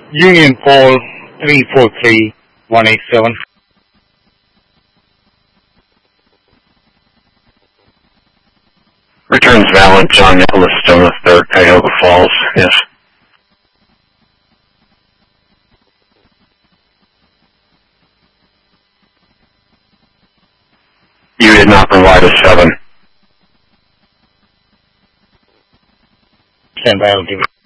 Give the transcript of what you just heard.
Union Paul 343187. Returns valid, John Nicholas Stone III, Cuyahoga Falls, yes. You did not provide a 7. Stand by, I'll give it.